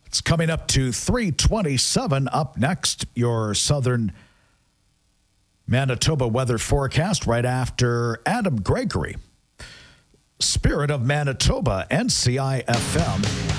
It's coming up to 3:27. Up next, your southern Manitoba weather forecast right after Adam Gregory. Spirit of Manitoba, NCI FM.